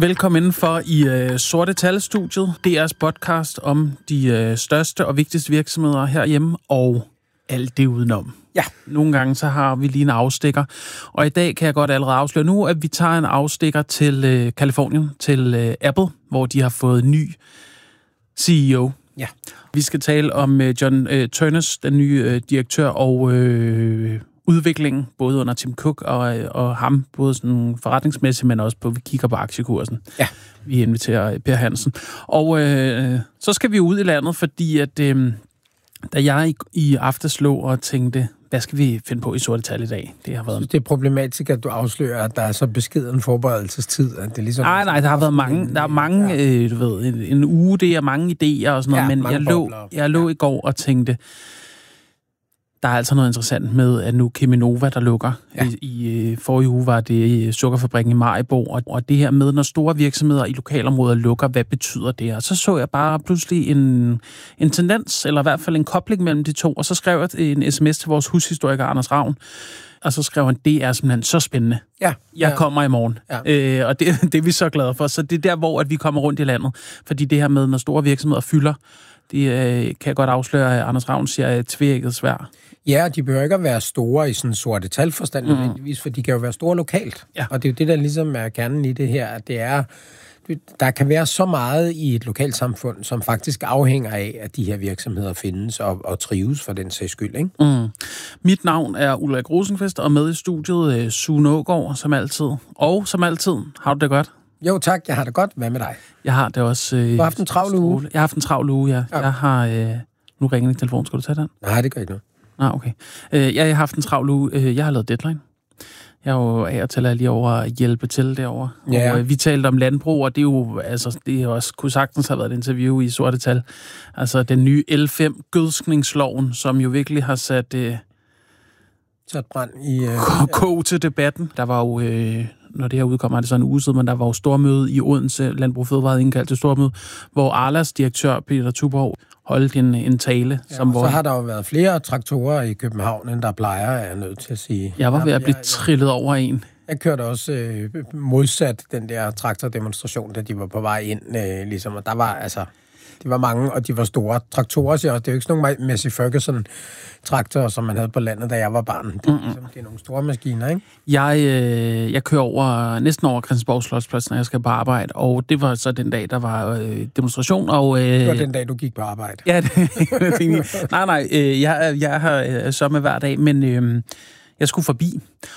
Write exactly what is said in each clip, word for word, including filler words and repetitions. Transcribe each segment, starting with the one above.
Velkommen indenfor i øh, Sorte Tal-studiet. D R's podcast om de øh, største og vigtigste virksomheder herhjemme og alt det udenom. Ja. Nogle gange så har vi lige en afstikker, og i dag kan jeg godt allerede afsløre nu, at vi tager en afstikker til øh, Californien, til øh, Apple, hvor de har fået ny C E O. Ja. Vi skal tale om øh, John øh, Ternus, den nye øh, direktør, og øh, udviklingen, både under Tim Cook og, og ham, både sådan forretningsmæssigt, men også på, vi kigger på aktiekursen. Ja. Vi inviterer Per Hansen. Og øh, så skal vi ud i landet, fordi at, øh, da jeg i, i aftes lå og tænkte, hvad skal vi finde på i Sorte Tal i dag? Det har været... Det er problematisk, at du afslører, at der er så beskeden forberedelsestid. At det ligesom nej, nej, der har været mange, der er mange, ja. øh, du ved, en, en uge, det er mange idéer og sådan noget, ja, men jeg lå, jeg lå ja. i går og tænkte, der er altså noget interessant med, at nu Cheminova, der lukker. Ja. I, I forrige uge var det sukkerfabrikken i Maribo, og, og det her med, når store virksomheder i lokalområder lukker, hvad betyder det? Og så så jeg bare pludselig en, en tendens, eller i hvert fald en kobling mellem de to, og så skrev jeg en sms til vores hushistoriker, Anders Ravn, og så skrev han, det er simpelthen så spændende. Ja. Jeg ja. kommer i morgen. Ja. Øh, og det, det er vi så glade for. Så det er der, hvor at vi kommer rundt i landet. Fordi det her med, når store virksomheder fylder, det øh, kan jeg godt afsløre, at Anders Ravn siger, at tvækket svært. Ja, de behøver ikke at være store i sådan Sorte Tal-forstand, mm. nødvendigvis, for de kan jo være store lokalt. Ja. Og det er jo det, der ligesom er kernen i det her, at det er, der kan være så meget i et lokalsamfund, som faktisk afhænger af, at de her virksomheder findes og, og trives for den sags skyld, ikke? Mm. Mit navn er Ulrik Rosenqvist, og med i studiet Sune Aagaard, som altid. Og som altid, har du det godt? Jo tak, jeg har det godt. Hvad med dig? Jeg har det også... Øh, du har haft en travl uge? Jeg har haft en travl uge, ja. ja. Jeg har... Øh, nu ringer din telefon. Skal du tage den? Nej, det gør ikke noget. Ah, okay. Øh, jeg har haft en travl uge. Øh, jeg har lavet deadline. Jeg er jo af og til lige over at hjælpe til derovre. Ja. Og øh, vi talte om landbrug, og det er jo, altså, det er også, kunne sagtens have været et interview i Sorte Tal. Altså, den nye L fem gødskningsloven, som jo virkelig har sat... Øh, sat brand i... Øh, kog til debatten. Der var jo... Øh, når det her udkommer, er det så en uge siden, men der var jo stormøde i Odense, Landbrug Fødevare havde indkaldt til stormøde, hvor Arlas direktør, Peter Tuborg, holdt en, en tale. Ja, som hvor... så har der jo været flere traktorer i København, end der plejer, er jeg nødt til at sige. Jeg var ved at blive jeg, trillet over en. Jeg kørte også øh, modsat den der traktordemonstration, da de var på vej ind, øh, ligesom, og der var altså... Det var mange, og de var store traktorer, så det er jo ikke sådan nogle Massey Ferguson-traktorer, som man havde på landet, da jeg var barn. Det er, ligesom, det er nogle store maskiner, ikke? Jeg, øh, jeg kører over, næsten over Christiansborg Slotsplads, når jeg skal på arbejde, og det var så den dag, der var øh, demonstration. Og, øh, det var den dag, du gik på arbejde? Ja, det, det nej, nej, øh, jeg, jeg har øh, så med hver dag, men øh, jeg skulle forbi,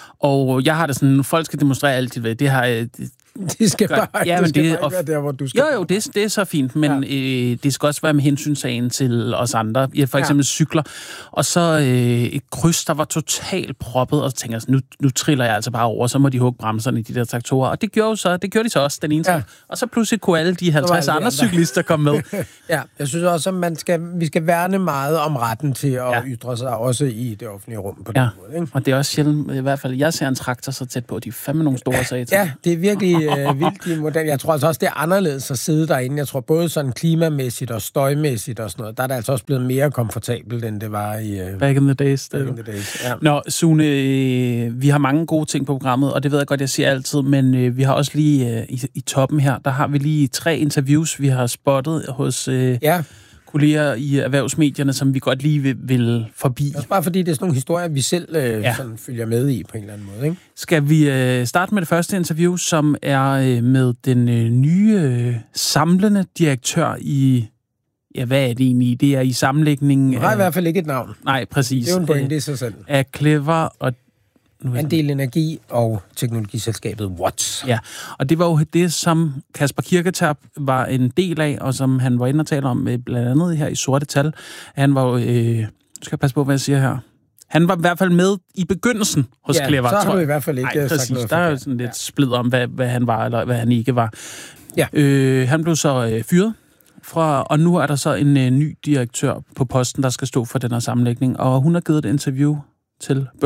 og jeg har det sådan, folk skal demonstrere altid ved, det har... Øh, De skal bare, ja, det men skal det, bare ikke være der, hvor du skal. Jo, jo, det, det er så fint, men ja. øh, det skal også være med hensynsagen til os andre. Jeg for eksempel ja. cykler, og så øh, et kryds, der var totalt proppet, og så tænker jeg, nu, nu triller jeg altså bare over, så må de hugge bremserne i de der traktorer. Og det gjorde, så, det gjorde de så også, den ene ja. Og så pludselig kunne alle de halvtreds andre cyklister komme med. Ja, jeg synes også, at man skal, vi skal værne meget om retten til at ja. ytre sig, også i det offentlige rum på den ja. måde. Ikke? Og det er også sjældent, i hvert fald, jeg ser en traktor så tæt på, de er fandme nogle store sager. Ja, det er virkelig øh, vildt i model. Jeg tror altså også, det er anderledes at sidde derinde. Jeg tror både sådan klimamæssigt og støjmæssigt og sådan noget, der er det altså også blevet mere komfortabelt, end det var i... Øh, back in the days. Back in the days, ja. Nå, Sune, øh, vi har mange gode ting på programmet, og det ved jeg godt, jeg siger altid, men øh, vi har også lige øh, i, i toppen her, der har vi lige tre interviews, vi har spottet hos... Øh, ja. kolleger i erhvervsmedierne, som vi godt lige vil, vil forbi. Også bare fordi det er sådan nogle historier, vi selv øh, ja. sådan følger med i på en eller anden måde. Ikke? Skal vi øh, starte med det første interview, som er øh, med den øh, nye øh, samlende direktør i... Ja, hvad er det egentlig? Det er i sammenlægningen... Du har i hvert fald ikke et navn. Nej, præcis. Det er jo en pointe i sig selv. Af Clever og... Andel Energi og teknologiselskabet Watts. Ja, og det var jo det, som Kasper Kirketerp var en del af, og som han var inde og tale om blandt andet her i Sorte Tal. Han var jo... Øh, nu skal jeg passe på, hvad jeg siger her. Han var i hvert fald med i begyndelsen hos ja, Clever. så har du i hvert fald ikke Ej, sagt noget. Der er jo sådan lidt ja. splid om, hvad, hvad han var, eller hvad han ikke var. Ja. Øh, han blev så øh, fyret. Fra, og nu er der så en øh, ny direktør på posten, der skal stå for den her sammenlægning, og hun har givet et interview til Børsen.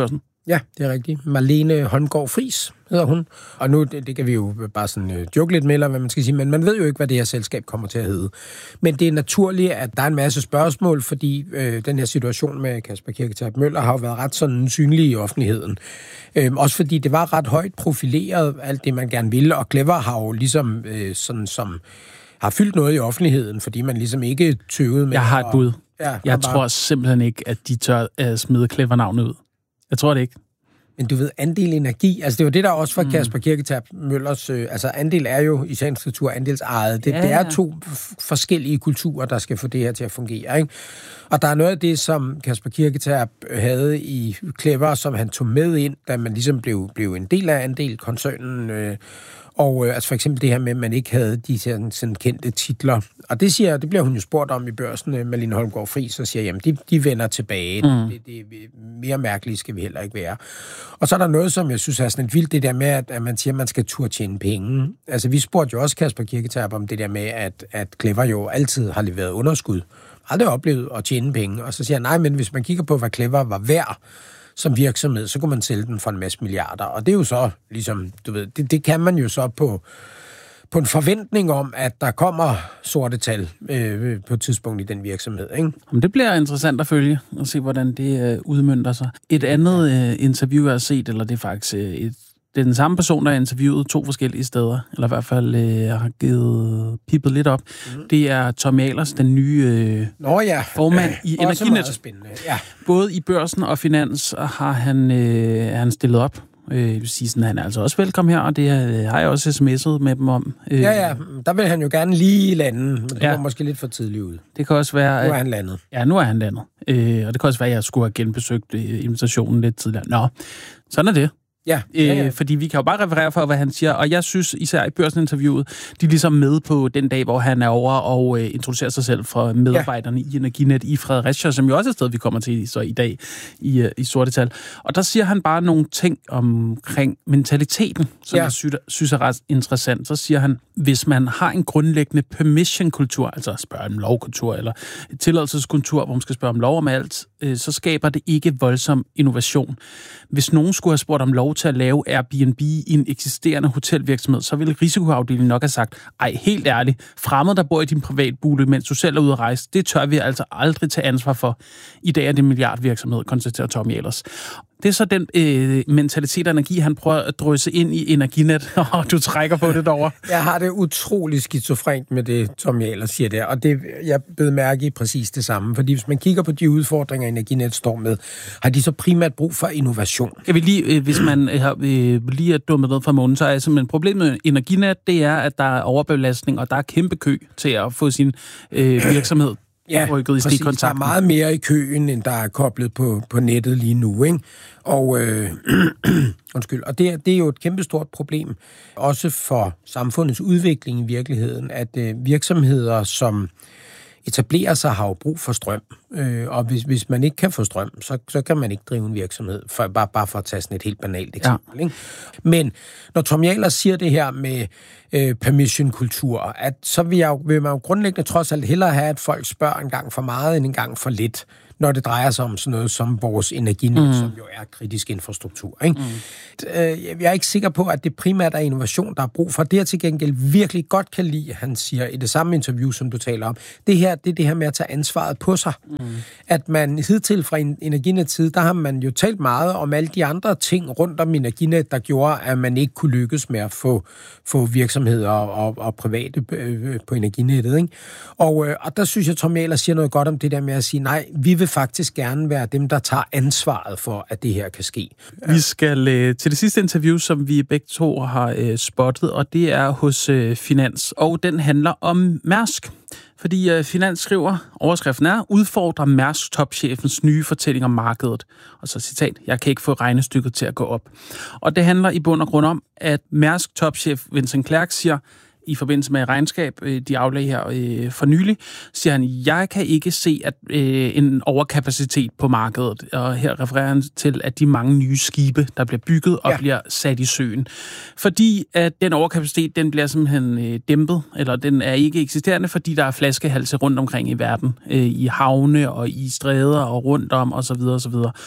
Ja, det er rigtigt. Marlene Holmgaard Friis hedder hun. Og nu, det, det kan vi jo bare sådan uh, joke lidt med, eller hvad man skal sige, men man ved jo ikke, hvad det her selskab kommer til at hedde. Men det er naturligt, at der er en masse spørgsmål, fordi øh, den her situation med Kasper Kirketerp Møller har jo været ret sådan synlig i offentligheden. Øh, også fordi det var ret højt profileret, alt det man gerne ville, og Clever har jo ligesom øh, sådan som har fyldt noget i offentligheden, fordi man ligesom ikke tøvede med... Jeg har et bud. Ja, jeg bare... tror simpelthen ikke, at de tør at smide Clever-navnet ud. Jeg tror det ikke. Men du ved, andel energi, altså det er jo det, der også for mm. Kasper Kirketerp Møllers, øh, altså andel er jo i sagens natur andelsejet. Det, ja, det er to f- forskellige kulturer, der skal få det her til at fungere, ikke? Og der er noget af det, som Kasper Kirketerp havde i Clever, som han tog med ind, da man ligesom blev, blev en del af andel-koncernen, øh, og øh, altså for eksempel det her med, at man ikke havde de sådan, sådan kendte titler. Og det siger, det bliver hun jo spurgt om i Børsen, øh, Marlene Holmgaard Friis, og siger, jamen de, de vender tilbage. Mm. Det, det, mere mærkeligt skal vi heller ikke være. Og så er der noget, som jeg synes er sådan lidt vildt, det der med, at, at man siger, at man skal turde tjene penge. Altså vi spurgte jo også Kasper Kirketerp om det der med, at, at Clever jo altid har leveret underskud. Aldrig oplevet at tjene penge. Og så siger jeg, nej, men hvis man kigger på, hvad Clever var værd som virksomhed, så kunne man sælge den for en masse milliarder. Og det er jo så, ligesom, du ved, det, det kan man jo så på, på en forventning om, at der kommer sorte tal øh, på et tidspunkt i den virksomhed, ikke? Men det bliver interessant at følge og se, hvordan det øh, udmønter sig. Et andet øh, interview, jeg har set, eller det er faktisk øh, et det er den samme person, der har interviewet to forskellige steder, eller i hvert fald øh, har givet pippet lidt op. Mm. Det er Tommy Ahlers, den nye øh, Nå, ja. formand i øh, Energinet. Ja. Både i Børsen og Finans har han, øh, er han stillet op. Øh, jeg vil sige sådan, han er altså også velkommen her, og det øh, har jeg også sms'et med dem om. Øh, ja, ja, der vil han jo gerne lige lande, men det ja. var måske lidt for tidligt ud. Det kan også være... Nu er han landet. Ja, nu er han landet. Øh, og det kan også være, at jeg skulle have genbesøgt øh, invitationen lidt tidligere. Nå, sådan er det. Ja, ja, ja. Øh, fordi vi kan jo bare referere for, hvad han siger, og jeg synes især i Børsen-interviewet, de er ligesom med på den dag, hvor han er over og øh, introducerer sig selv for medarbejderne ja. i Energinet i Fredericia, som jo også er et sted, vi kommer til så i dag i, øh, i sorte tal. Og der siger han bare nogle ting omkring mentaliteten, som ja. jeg synes, synes er ret interessant. Så siger han, hvis man har en grundlæggende permission-kultur, altså spørge om lovkultur eller tilladelseskultur, hvor man skal spørge om lov om alt, øh, så skaber det ikke voldsom innovation. Hvis nogen skulle have spurgt om lov til at lave Airbnb i en eksisterende hotelvirksomhed, så ville risikoafdelingen nok have sagt, ej, helt ærligt, fremmed, der bor i din privatbolig, mens du selv er ude at rejse, det tør vi altså aldrig tage ansvar for. I dag er det en milliardvirksomhed, konstaterer Tommy Ahlers. Det er så den øh, mentalitet og energi, han prøver at drysse ind i Energinet, og du trækker på det derovre. Jeg har det utrolig skizofrent med det, Tommy Ahlers siger der, og det, jeg bed mærke i præcis det samme, fordi hvis man kigger på de udfordringer, Energinet står med, har de så primært brug for innovation. Jeg vil lige, øh, hvis man øh, har øh, lige er dummet ned fra månen, så er simpelthen problemet med Energinet, det er, at der er overbelastning, og der er kæmpe kø til at få sin øh, virksomhed. Ja, præcis. Der er meget mere i køen, end der er koblet på, på nettet lige nu, ikke? Og, øh, undskyld. Og det, det er jo et kæmpestort problem, også for samfundets udvikling i virkeligheden, at øh, virksomheder, som etablerer sig, har jo brug for strøm. Øh, og hvis, hvis man ikke kan få strøm, så, så kan man ikke drive en virksomhed, for, bare, bare for at tage sådan et helt banalt eksempel. Ja. Ikke? Men når Tommy Ahlers siger det her med øh, permission-kultur, at så vil, jeg, vil man jo grundlæggende trods alt hellere have, at folk spørger en gang for meget, end en gang for lidt, når det drejer sig om sådan noget som vores Energinet, mm. som jo er kritisk infrastruktur. Ikke? Mm. Jeg er ikke sikker på, at det primært er innovation, der er brug for. Det, jeg til gengæld virkelig godt kan lide, han siger i det samme interview, som du taler om, det her, det er det her med at tage ansvaret på sig. Mm. At man hidtil fra Energinets side, der har man jo talt meget om alle de andre ting rundt om Energinet, der gjorde, at man ikke kunne lykkes med at få, få virksomheder og, og private på Energinettet. Ikke? Og, og der synes jeg, Tommy Ahlers siger noget godt om det der med at sige, nej, vi vil faktisk gerne være dem, der tager ansvaret for, at det her kan ske. Vi skal øh, til det sidste interview, som vi begge to har øh, spottet, og det er hos øh, Finans, og den handler om Mærsk. Fordi øh, Finans skriver, overskriften er, udfordrer Mærsk topchefens nye fortælling om markedet. Og så citat, jeg kan ikke få regnestykket til at gå op. Og det handler i bund og grund om, at Mærsk topchef Vincent Clerc siger, i forbindelse med regnskab, de aflagde her øh, for nylig, siger han, jeg kan ikke se at øh, en overkapacitet på markedet. Og her refererer han til, at de mange nye skibe, der bliver bygget og ja. bliver sat i søen. Fordi at den overkapacitet, den bliver simpelthen øh, dæmpet, eller den er ikke eksisterende, fordi der er flaskehalse rundt omkring i verden. Øh, I havne og i stræder og rundt om osv. osv.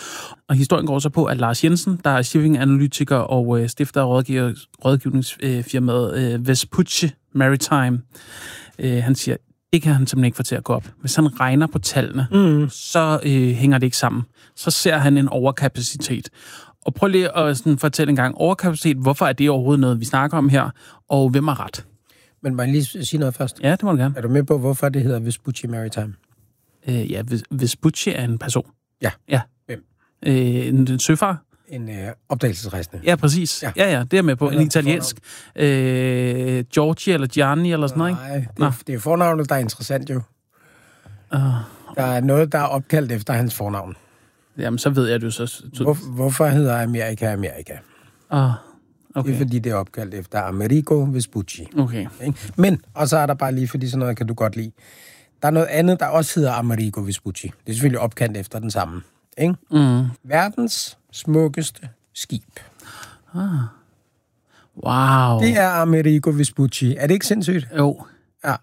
og historien går så på, at Lars Jensen, der er shipping-analytiker og øh, stifter af rådgiver, rådgivningsfirmaet øh, Vespucci Maritime, øh, han siger, det kan han simpelthen ikke få til at gå op. Hvis han regner på tallene, mm. så øh, hænger det ikke sammen. Så ser han en overkapacitet. Og prøv lige at sådan, fortælle en gang, overkapacitet, hvorfor er det overhovedet noget, vi snakker om her, og hvem har ret? Men må jeg lige sige noget først? Ja, det må du gerne. Er du med på, hvorfor det hedder Vespucci Maritime? Øh, ja, Vespucci er en person. Ja. Ja. Hvem? Øh, en, en søfar. En øh, opdagelsesrejsende. Ja, præcis. Ja, ja, ja det er med på. En italiensk. Øh, Giorgi eller Gianni eller sådan noget, ikke? Nej, det, er, det er fornavnet, der er interessant jo. Uh, der er noget, der er opkaldt efter hans fornavn. Jamen, så ved jeg det jo så. Hvor, hvorfor hedder Amerika Amerika? Ah, uh, okay. Det er, fordi det er opkaldt efter Amerigo Vespucci. Okay. Men, og så er der bare lige, fordi sådan noget kan du godt lide. Der er noget andet, der også hedder Amerigo Vespucci. Det er selvfølgelig opkaldt efter den samme. Ikke? Mm. Verdens smukkeste skib. Ah. Wow. Det er Amerigo Vespucci. Er det ikke sindssygt? Jo. Ja.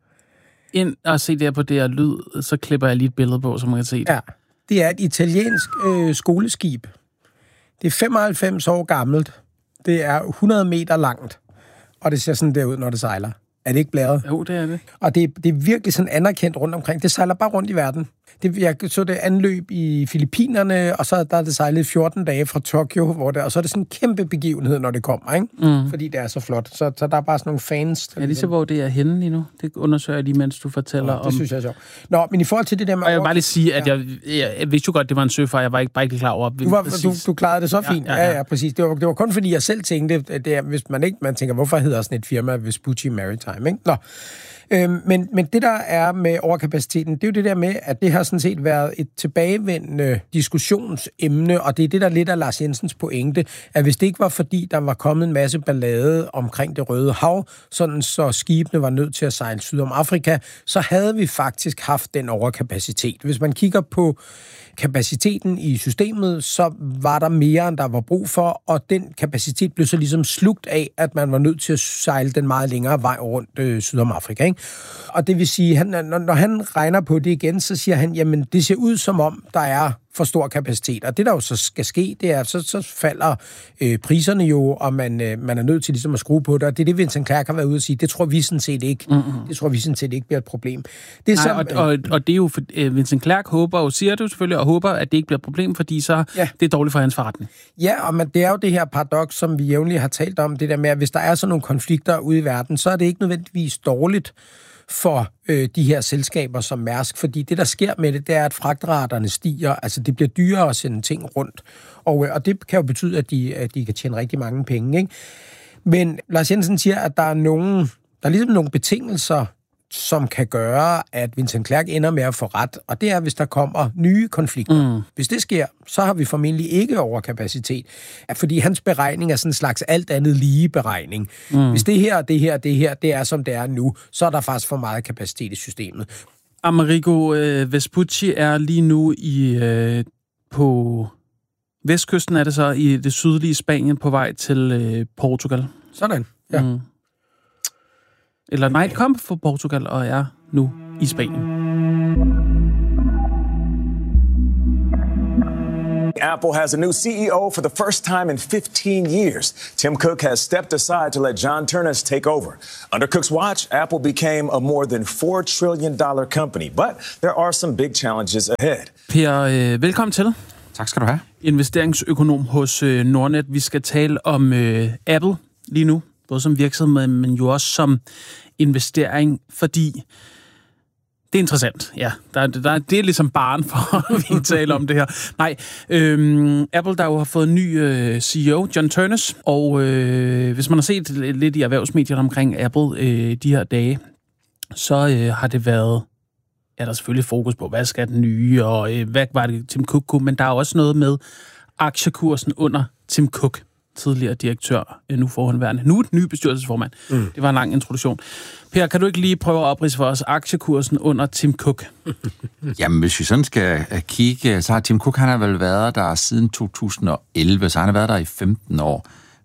Ind og se der på det her lyd, så klipper jeg lige et billede på, så man kan se det. Ja. Det er et italiensk øh, skoleskib. Det er femoghalvfems år gammelt. Det er hundrede meter langt. Og det ser sådan der ud, når det sejler. Er det ikke blæret? Jo, det er det. Og det, det er virkelig sådan anerkendt rundt omkring. Det sejler bare rundt i verden. Det, jeg så det anløb i Filippinerne, og så der er det sejlet fjorten dage fra Tokyo, hvor det, og så er det sådan en kæmpe begivenhed, når det kommer, ikke? Mm. Fordi det er så flot. Så, så der er bare sådan nogle fans. Ja, lige så hvor det er henne lige nu. Det undersøger jeg lige, mens du fortæller ja, det om... det synes jeg er sjovt. Nå, men i forhold til det der med... Og jeg vil bare lige sige, at jeg, jeg, jeg vidste jo godt, det var en søfar. Jeg var ikke bare ikke klar over... Du, var, du, du klarede det så fint. Ja, ja, ja. ja, ja præcis. Det var, det var kun fordi, jeg selv tænkte, at det er, hvis man ikke man tænker, hvorfor hedder sådan et firma Vespucci Maritime, ikke? Nå. Øhm, men, men det, der er med overkapaciteten, det er jo det der med, at det har sådan set været et tilbagevendende diskussionsemne, og det er det, der lidt af Lars Jensens pointe, at hvis det ikke var fordi, der var kommet en masse ballade omkring det Røde Hav, sådan så skibene var nødt til at sejle syd om Afrika, så havde vi faktisk haft den overkapacitet. Hvis man kigger på kapaciteten i systemet, så var der mere, end der var brug for, og den kapacitet blev så ligesom slugt af, at man var nødt til at sejle den meget længere vej rundt øh, syd om Afrika, ikke? Og det vil sige, han, når, når han regner på det igen, så siger han, jamen det ser ud som om, der er for stor kapacitet. Og det, der jo så skal ske, det er, så, så falder øh, priserne jo, og man, øh, man er nødt til ligesom at skrue på det. Og det er det, Vincent Clerc har været ude at sige. Det tror vi sådan set ikke. Mm-hmm. Det tror vi sådan set ikke bliver et problem. Det er Nej, som, og, og, og det er jo, for, øh, Vincent Clerc håber og siger det jo selvfølgelig, og håber, at det ikke bliver et problem, fordi så ja. det er dårligt for hans forretning. Ja, og man, det er jo det her paradoks, som vi jævnligt har talt om, det der med, at hvis der er sådan nogle konflikter ude i verden, så er det ikke nødvendigvis dårligt for øh, de her selskaber som Mærsk, fordi det, der sker med det, det er, at fragtraterne stiger, altså det bliver dyrere at sende ting rundt, og, øh, og det kan jo betyde, at de, at de kan tjene rigtig mange penge, ikke? Men Lars Jensen siger, at der er nogle, der er ligesom nogle betingelser, som kan gøre, at Vincent Clerc ender med at få ret, og det er, hvis der kommer nye konflikter. Mm. Hvis det sker, så har vi formentlig ikke overkapacitet, fordi hans beregning er sådan en slags alt andet lige beregning. Mm. Hvis det her, det her, det her, det er som det er nu, så er der faktisk for meget kapacitet i systemet. Amerigo øh, Vespucci er lige nu i øh, på vestkysten, er det så, i det sydlige Spanien på vej til øh, Portugal. Sådan, ja. Mm. Eller nej, det kom fra Portugal og er nu i Spanien. Apple has a new C E O for the first time in fifteen years. Tim Cook has stepped aside to let John Ternus take over. Under Cook's watch, Apple became a more than four trillion dollars company, but there are some big challenges ahead. Per, øh, velkommen til. Tak skal du have. Investeringsøkonom hos øh, Nordnet. Vi skal tale om øh, Apple lige nu, både som virksomhed, men jo også som investering, fordi det er interessant. Ja, der, der, det er ligesom barn for, at vi taler om det her. Nej, øhm, Apple, der jo har fået en ny øh, C E O, John Ternus, og øh, hvis man har set lidt i erhvervsmedierne omkring Apple øh, de her dage, så øh, har det været, ja, der er selvfølgelig fokus på, hvad skal den nye, og øh, hvad var det Tim Cook kunne, men der er også noget med aktiekursen under Tim Cook, tidligere direktør, nu forhåndværende. Nu et ny bestyrelsesformand. Mm. Det var en lang introduktion. Per, kan du ikke lige prøve at opridse for os aktiekursen under Tim Cook? Jamen, hvis vi sådan skal kigge, så har Tim Cook, han har vel været der siden to tusind og elleve, så han har været der i femten år.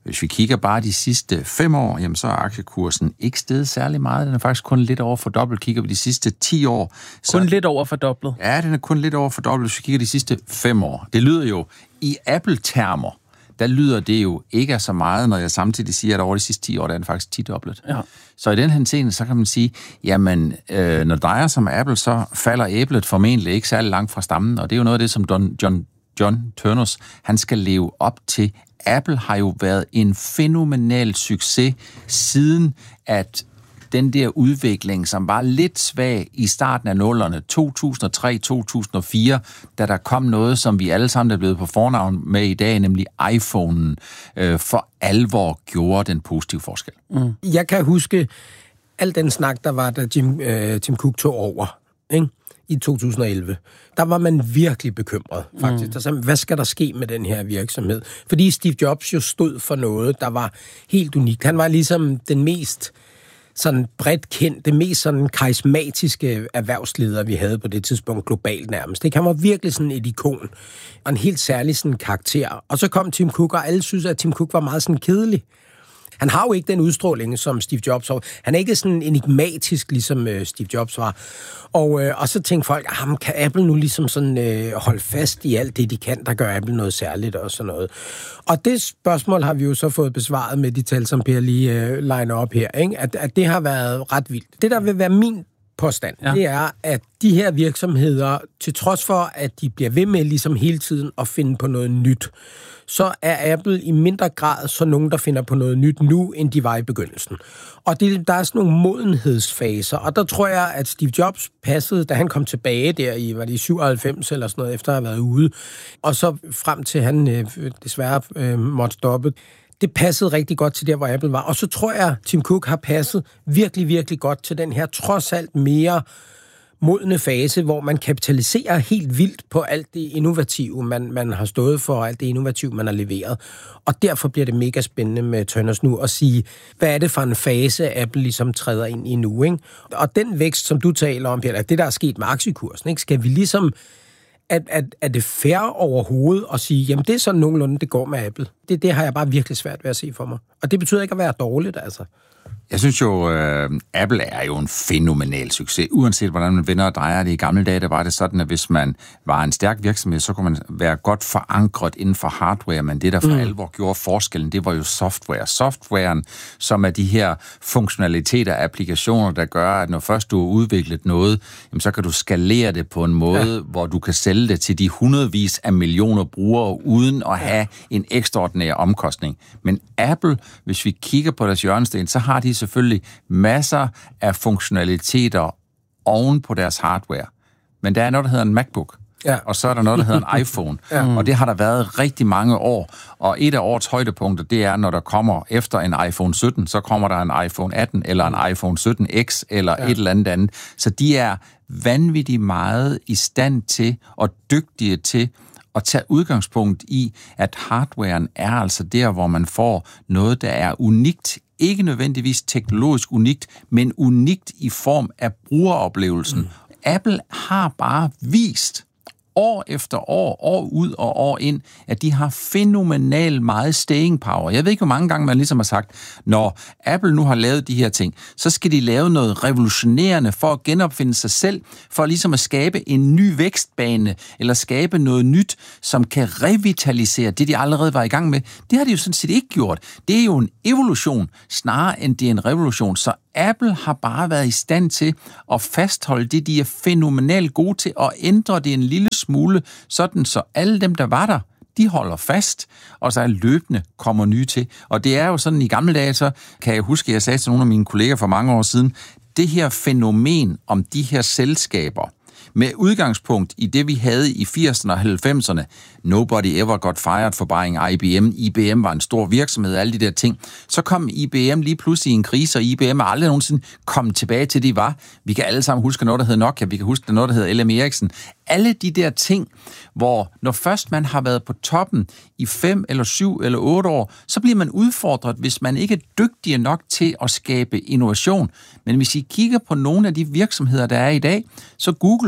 Hvis vi kigger bare de sidste fem år, jamen så er aktiekursen ikke steget særlig meget. Den er faktisk kun lidt over fordoblet. Kigger vi de sidste ti år... Så, kun lidt over fordoblet? Ja, den er kun lidt over fordoblet, hvis vi kigger de sidste fem år. Det lyder jo i Apple-termer, der lyder det jo ikke så meget, når jeg samtidig siger, at over de sidste ti år, der er den faktisk ti-doblet. Ja. Så i den henseende, så kan man sige, jamen, øh, når det drejer sig om Apple, så falder æblet formentlig ikke særlig langt fra stammen, og det er jo noget af det, som Don, John, John Turners, han skal leve op til. Apple har jo været en fænomenal succes, siden at den der udvikling, som var lidt svag i starten af nullerne, to tusind og tre til to tusind og fire, da der kom noget, som vi alle sammen er blevet på fornavn med i dag, nemlig iPhone'en, øh, for alvor gjorde den positive forskel. Mm. Jeg kan huske al den snak, der var, da Jim, øh, Tim Cook tog over, ikke? I to tusind og elleve. Der var man virkelig bekymret, faktisk. Mm. Der sagde, hvad skal der ske med den her virksomhed? Fordi Steve Jobs jo stod for noget, der var helt unikt. Han var ligesom den mest sådan bredt kendt, det mest sådan karismatiske erhvervsleder, vi havde på det tidspunkt globalt nærmest. Det kan var virkelig sådan et ikon, og en helt særlig sådan karakter. Og så kom Tim Cook, og alle synes, at Tim Cook var meget sådan kedelig. Han har jo ikke den udstråling, som Steve Jobs har. Han er ikke sådan enigmatisk, ligesom øh, Steve Jobs var. Og, øh, og så tænkte folk, ah, kan Apple nu ligesom sådan øh, holde fast i alt det, de kan, der gør Apple noget særligt og sådan noget. Og det spørgsmål har vi jo så fået besvaret med de tal, som Per lige øh, liner op her, ikke? At, at det har været ret vildt. Det, der vil være min påstand, ja. Det er, at de her virksomheder, til trods for, at de bliver ved med ligesom hele tiden at finde på noget nyt, så er Apple i mindre grad så nogen, der finder på noget nyt nu, end de var i begyndelsen. Og det, der er sådan nogle modenhedsfaser, og der tror jeg, at Steve Jobs passede, da han kom tilbage der i, var det i syvoghalvfems eller sådan noget, efter at have været ude, og så frem til han øh, desværre øh, måtte stoppe. Det passede rigtig godt til der, hvor Apple var. Og så tror jeg, at Tim Cook har passet virkelig, virkelig godt til den her trods alt mere modne fase, hvor man kapitaliserer helt vildt på alt det innovative, man, man har stået for, og alt det innovative, man har leveret. Og derfor bliver det mega spændende med Turners nu at sige, hvad er det for en fase, Apple ligesom træder ind i nu, ikke? Og den vækst, som du taler om, Peter, det der er sket med aktiekursen, ikke? Skal vi ligesom... Er, er, er det fair overhovedet at sige, jamen det er sådan nogenlunde, det går med Apple? Det, det har jeg bare virkelig svært ved at se for mig. Og det betyder ikke at være dårligt, altså. Jeg synes jo, øh, Apple er jo en fænomenal succes. Uanset hvordan man vender og drejer det. I gamle dage, der var det sådan, at hvis man var en stærk virksomhed, så kunne man være godt forankret inden for hardware, men det, der for mm. alvor gjorde forskellen, det var jo software. Softwaren, som er de her funktionaliteter, applikationer, der gør, at når først du har udviklet noget, jamen, så kan du skalere det på en måde, ja. Hvor du kan sælge det til de hundredvis af millioner brugere, uden at have en ekstraordinær omkostning. Men Apple, hvis vi kigger på deres hjørnesten, så har de selvfølgelig masser af funktionaliteter oven på deres hardware. Men der er noget, der hedder en MacBook, ja. Og så er der noget, der hedder en iPhone. Ja. Og det har der været rigtig mange år. Og et af årets højdepunkter, det er, når der kommer efter en iPhone sytten, så kommer der en iPhone atten, eller en iPhone sytten X, eller ja. Et eller andet andet. Så de er vanvittigt meget i stand til, og dygtige til, at tage udgangspunkt i, at hardwaren er altså der, hvor man får noget, der er unikt, ikke nødvendigvis teknologisk unikt, men unikt i form af brugeroplevelsen. Mm. Apple har bare vist år efter år, år ud og år ind, at de har fænomenal meget staying power. Jeg ved ikke, hvor mange gange man ligesom har sagt, når Apple nu har lavet de her ting, så skal de lave noget revolutionerende for at genopfinde sig selv, for ligesom at skabe en ny vækstbane, eller skabe noget nyt, som kan revitalisere det, de allerede var i gang med. Det har de jo sådan set ikke gjort. Det er jo en evolution, snarere end det er en revolution. Så Apple har bare været i stand til at fastholde det, de er fænomenalt gode til, og ændre det en lille smule, sådan så alle dem, der var der, de holder fast, og så er løbende kommer nye til. Og det er jo sådan, i gamle dage, så kan jeg huske, at jeg sagde til nogle af mine kolleger for mange år siden, det her fænomen om de her selskaber, med udgangspunkt i det, vi havde i firserne og halvfemserne. Nobody ever got fired for buying I B M. I B M var en stor virksomhed, alle de der ting. Så kom I B M lige pludselig i en krise, og I B M er aldrig nogensinde kommet tilbage til, de var. Vi kan alle sammen huske noget, der hedder Nokia. Vi kan huske noget, der hedder L M Ericsson. Alle de der ting, hvor når først man har været på toppen i fem eller syv eller otte år, så bliver man udfordret, hvis man ikke er dygtig nok til at skabe innovation. Men hvis I kigger på nogle af de virksomheder, der er i dag, så Google,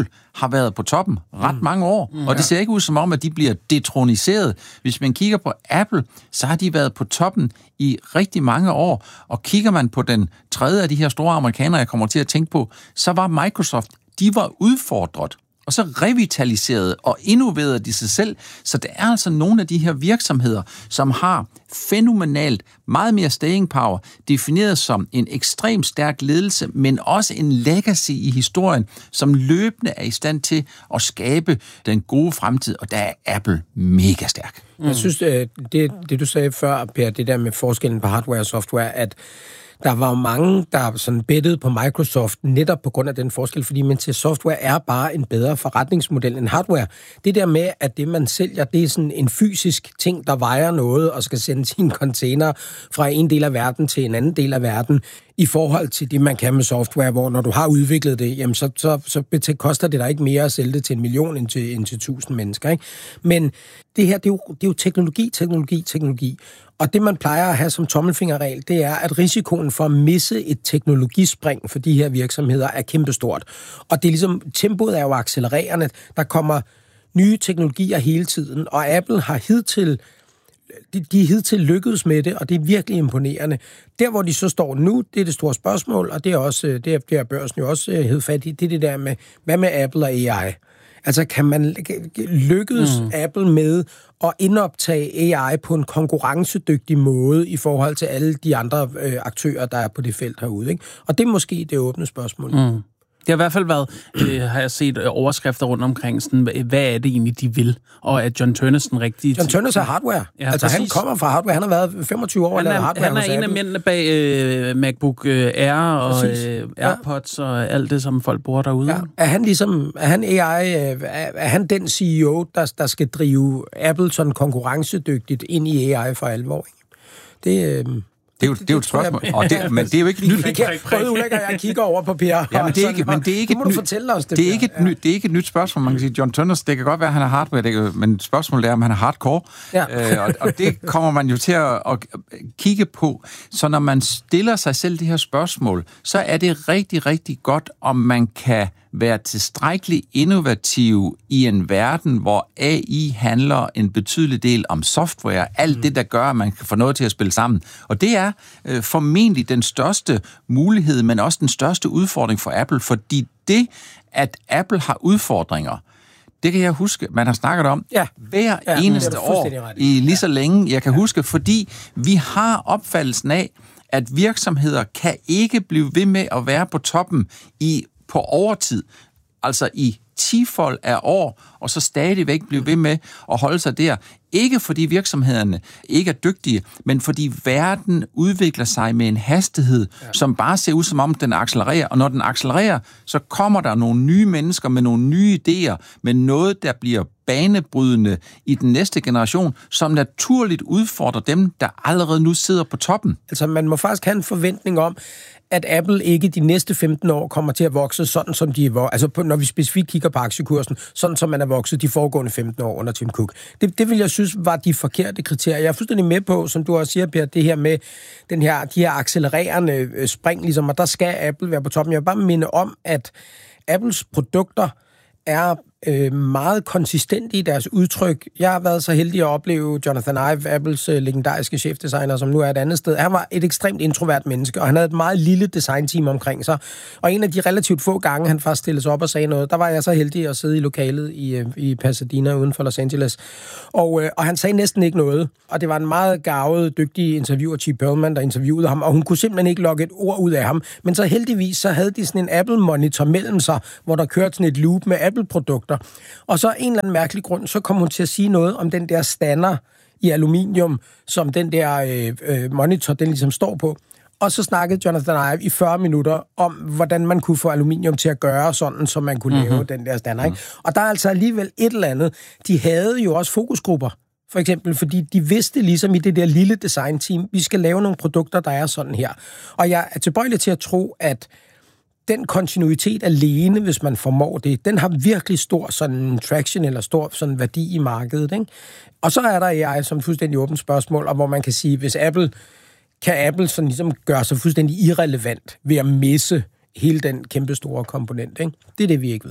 Apple har været på toppen ret mange år, mm, og det ser ikke ud som om, at de bliver detroniseret. Hvis man kigger på Apple, så har de været på toppen i rigtig mange år, og kigger man på den tredje af de her store amerikanere, jeg kommer til at tænke på, så var Microsoft, de var udfordret. Og så revitaliserede og innoverede de sig selv. Så der er altså nogle af de her virksomheder, som har fænomenalt meget mere staying power, defineret som en ekstremt stærk ledelse, men også en legacy i historien, som løbende er i stand til at skabe den gode fremtid, og der er Apple mega stærk. Mm. Jeg synes, det, det du sagde før, Per, det der med forskellen på hardware og software, at der var jo mange, der sådan bettede på Microsoft netop på grund af den forskel, fordi man til software er bare en bedre forretningsmodel end hardware. Det der med, at det, man sælger, det er sådan en fysisk ting, der vejer noget og skal sende sine container fra en del af verden til en anden del af verden, i forhold til det, man kan med software, hvor når du har udviklet det, jamen så, så, så koster det dig ikke mere at sælge det til en million end til, end til tusind mennesker. Ikke? Men det her, det er, jo, det er jo teknologi, teknologi, teknologi. Og det, man plejer at have som tommelfingerregel, det er, at risikoen for at misse et teknologispring for de her virksomheder er kæmpestort. Og det er ligesom, tempoet er jo accelererende. Der kommer nye teknologier hele tiden, og Apple har hidtil De, de er hidtil lykkedes med det, og det er virkelig imponerende. Der, hvor de så står nu, det er det store spørgsmål, og det er også det er, det er børsen jo også hed fat i, det er det der med, hvad med Apple og A I? Altså, kan man lykkes mm. Apple med at indoptage A I på en konkurrencedygtig måde i forhold til alle de andre øh, aktører, der er på det felt herude, ikke? Og det er måske det åbne spørgsmål. Mm. Det har i hvert fald været, øh, har jeg set overskrifter rundt omkring, sådan, hvad er det egentlig, de vil? Og at John Turners den rigtige... John Turners er hardware. Ja, altså, præcis. Han kommer fra hardware. Han har været femogtyve år og lavet hardware. Han er en af mændene bag øh, MacBook Air og øh, AirPods ja. og alt det, som folk bruger derude. Ja. Er han ligesom... Er han A I... Er, er han den C E O, der, der skal drive Apple sådan konkurrencedygtigt ind i A I for alvor? Det... Øh, Det er jo, det er jo et spørgsmål, og det, men det er jo ikke nyt. Både ulækker, jeg kigger over på Per. Ja, men det er ikke, men det er ikke et nyt. Det, det er ikke et nyt, det er ikke et nyt spørgsmål. Man kan sige, John Turners, det kan godt være, at han er hardware, det kan, men spørgsmålet er, om han er hardcore. Ja. Øh, og, og det kommer man jo til at, at kigge på. Så når man stiller sig selv det her spørgsmål, så er det rigtig, rigtig godt, om man kan være tilstrækkeligt innovativ i en verden, hvor A I handler en betydelig del om software, alt mm. det, der gør, at man kan få noget til at spille sammen. Og det er øh, formentlig den største mulighed, men også den største udfordring for Apple, fordi det, at Apple har udfordringer, det kan jeg huske, man har snakket om ja. hver ja, eneste år i lige så længe, jeg kan ja. huske, fordi vi har opfattelsen af, at virksomheder kan ikke blive ved med at være på toppen i på overtid, altså i tifold af år, og så stadigvæk blive ved med at holde sig der. Ikke fordi virksomhederne ikke er dygtige, men fordi verden udvikler sig med en hastighed, ja. som bare ser ud som om, den accelererer. Og når den accelererer, så kommer der nogle nye mennesker med nogle nye idéer, med noget, der bliver banebrydende i den næste generation, som naturligt udfordrer dem, der allerede nu sidder på toppen. Altså, man må faktisk have en forventning om, at Apple ikke de næste femten år kommer til at vokse sådan, som de er vokset. Altså, på, når vi specifikt kigger på aktiekursen, sådan som man er vokset de foregående femten år under Tim Cook. Det, det vil jeg synes var de forkerte kriterier. Jeg er fuldstændig med på, som du også siger, Per, det her med den her, de her accelererende spring, ligesom, og der skal Apple være på toppen. Jeg vil bare minde om, at Apples produkter er øh, meget konsistente i deres udtryk. Jeg har været så heldig at opleve Jonathan Ive, Apples øh, legendariske chefdesigner, som nu er et andet sted. Han var et ekstremt introvert menneske, og han havde et meget lille designteam omkring sig. Og en af de relativt få gange, han først stillede sig op og sagde noget, der var jeg så heldig at sidde i lokalet i, øh, i Pasadena uden for Los Angeles. Og, øh, og han sagde næsten ikke noget. Og det var en meget garvet, dygtig interviewer, Chief Perlman, der interviewede ham, og hun kunne simpelthen ikke logge et ord ud af ham. Men så heldigvis, så havde de sådan en Apple-monitor mellem sig, hvor der kørte sådan et loop med Apple-produkter. Og så en eller anden mærkelig grund, så kom hun til at sige noget om den der stander i aluminium, som den der øh, øh, monitor, den ligesom står på. Og så snakkede Jonathan Ive i fyrre minutter om, hvordan man kunne få aluminium til at gøre sådan, så man kunne mm-hmm. lave den der stander. Ikke? Og der er altså alligevel et eller andet. De havde jo også fokusgrupper, for eksempel, fordi de vidste ligesom i det der lille designteam, vi skal lave nogle produkter, der er sådan her. Og jeg er tilbøjelig til at tro, at den kontinuitet alene, hvis man formår det, den har virkelig stor sådan traction eller stor sådan værdi i markedet. Ikke? Og så er der A I som fuldstændig åbent spørgsmål, og hvor man kan sige, hvis Apple, kan Apple sådan ligesom gøre sig fuldstændig irrelevant ved at misse hele den kæmpe store komponent. Ikke? Det er det, vi ikke ved.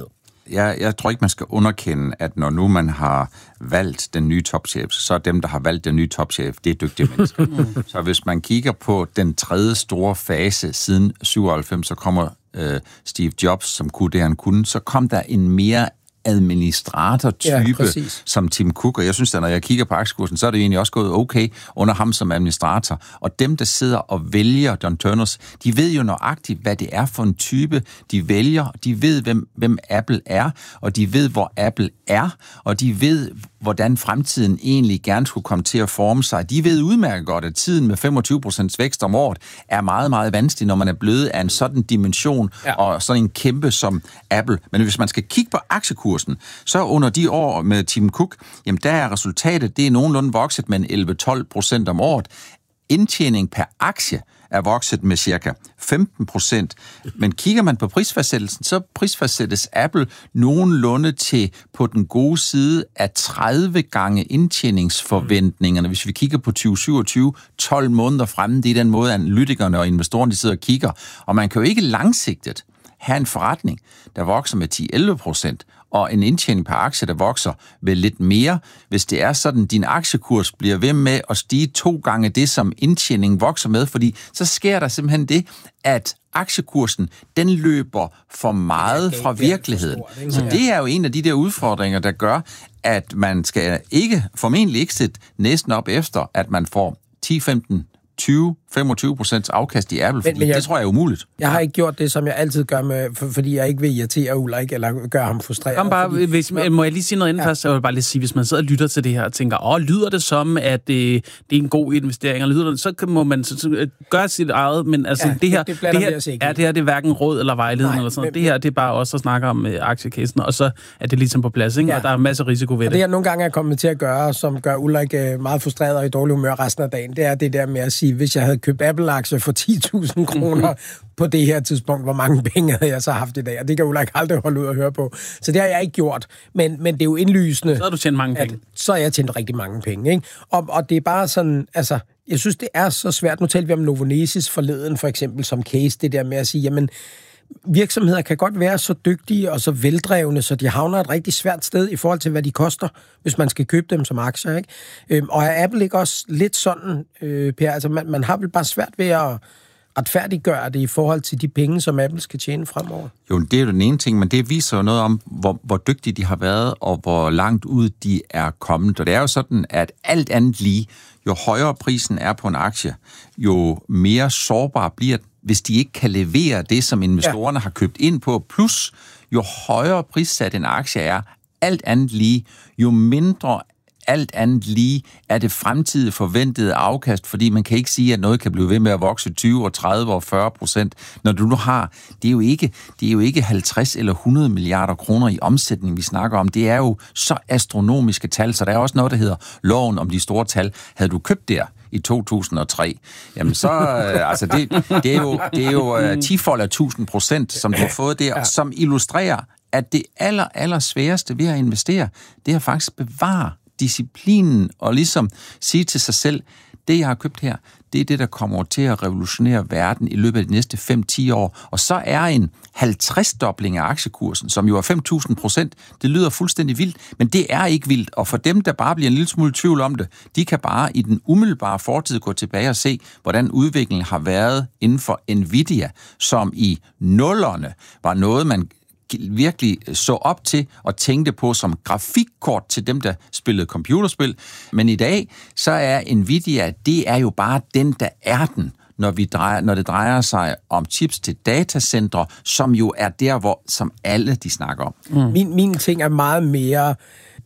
Jeg, jeg tror ikke, man skal underkende, at når nu man har valgt den nye topchef, så er dem, der har valgt den nye topchef, det er dygtige mennesker. Mm. Så hvis man kigger på den tredje store fase siden syvoghalvfems, så kommer øh, Steve Jobs, som kunne det, han kunne, så kom der en mere administrator-type, ja, som Tim Cook, og jeg synes, at når jeg kigger på aktiekursen, så er det egentlig også gået okay under ham som administrator. Og dem, der sidder og vælger John Turners, de ved jo nøjagtigt, hvad det er for en type, de vælger. De ved, hvem, hvem Apple er, og de ved, hvor Apple er, og de ved, hvordan fremtiden egentlig gerne skulle komme til at forme sig. De ved udmærket godt, at tiden med femogtyve procent vækst om året er meget, meget vanskelig, når man er blevet af en sådan dimension, ja. Og sådan en kæmpe som Apple. Men hvis man skal kigge på aktiekursen, så under de år med Tim Cook, jamen der er resultatet, det er nogenlunde vokset med en elleve til tolv procent om året. Indtjening per aktie er vokset med cirka femten procent. Men kigger man på prisfastsættelsen, så prisfastsættes Apple nogenlunde til på den gode side af tredive gange indtjeningsforventningerne. Hvis vi kigger på tyve syvogtyve, tolv måneder fremme, det er den måde, analytikerne og investorerne de sidder og kigger. Og man kan jo ikke langsigtet have en forretning, der vokser med ti til elleve procent, og en indtjening per aktie, der vokser vel lidt mere, hvis det er sådan, din aktiekurs bliver ved med at stige to gange det, som indtjeningen vokser med, fordi så sker der simpelthen det, at aktiekursen, den løber for meget fra virkeligheden. Så det er jo en af de der udfordringer, der gør, at man skal ikke, formentlig ikke sætte næsten op efter, at man får ti, femten, tyve, femogtyve procent afkast i Apple, fordi men, men jeg, det tror jeg er umuligt. Jeg har ikke gjort det, som jeg altid gør, med, for, fordi jeg ikke vil irritere Ulrik, eller gøre ham frustreret. Kom bare, fordi, hvis, må jeg lige sige noget inden ja. først? Jeg vil bare lige sige, hvis man sidder og lytter til det her og tænker, åh, lyder det som, at det, det er en god investering, eller lyder det, så må man så, så, gøre sit eget, men altså ja, det her, det, det, det her er det her, det er hverken råd eller vejledning, eller sådan men, det her, det er bare også at snakke om uh, aktiekassen, og så er det ligesom på plads, ikke? Ja. Og der er masser af risiko ved og det. det, jeg nogle gange er kommet til at gøre, som gør Ulrik uh, meget frustreret og i dårlig humør resten af dagen, det er det der med at sige, hvis jeg havde købt Apple-aktier for ti tusind kroner på det her tidspunkt, hvor mange penge havde jeg så haft i dag, og det kan Ulrik aldrig holde ud at høre på. Så det har jeg ikke gjort, men, men det er jo indlysende. Så har du tjent mange penge. At, så har jeg tjent rigtig mange penge, ikke? Og, og det er bare sådan, altså, jeg synes, det er så svært. Nu talte vi om Novonesis forleden, for eksempel, som case, det der med at sige, jamen, virksomheder kan godt være så dygtige og så veldrevne, så de havner et rigtig svært sted i forhold til, hvad de koster, hvis man skal købe dem som aktier, ikke? Øhm, og er Apple ikke også lidt sådan, øh, Per? Altså, man, man har vel bare svært ved at retfærdiggøre det i forhold til de penge, som Apple skal tjene fremover? Jo, det er jo den ene ting, men det viser jo noget om, hvor, hvor dygtige de har været, og hvor langt ud de er kommet. Og det er jo sådan, at alt andet lige, jo højere prisen er på en aktie, jo mere sårbar bliver den, hvis de ikke kan levere det, som investorerne ja. har købt ind på. Plus, jo højere prissat en aktie er, alt andet lige, jo mindre alt andet lige er det fremtidige forventede afkast, fordi man kan ikke sige, at noget kan blive ved med at vokse tyve og tredive og fyrre procent, når du nu har, det er jo ikke, det er jo ikke halvtreds eller hundrede milliarder kroner i omsætning, vi snakker om. Det er jo så astronomiske tal, så der er også noget, der hedder loven om de store tal. Havde du købt der i to tusind og tre, jamen så, øh, altså det, det er jo, det er jo øh, tifold af tusind procent, som du har fået der, som illustrerer, at det aller, aller sværeste ved at investere, det er faktisk bevare disciplinen og ligesom sige til sig selv, det jeg har købt her, det er det, der kommer til at revolutionere verden i løbet af de næste fem til ti år. Og så er en halvtreds-dobling af aktiekursen, som jo er fem tusind procent, det lyder fuldstændig vildt, men det er ikke vildt. Og for dem, der bare bliver en lille smule tvivl om det, de kan bare i den umiddelbare fortid gå tilbage og se, hvordan udviklingen har været inden for Nvidia, som i nullerne var noget, man virkelig så op til og tænkte på som grafikkort til dem, der spillede computerspil. Men i dag, så er Nvidia, det er jo bare den, der er den, når, vi drejer, når det drejer sig om chips til datacentre, som jo er der, hvor som alle de snakker om. Mm. Min, min ting er meget mere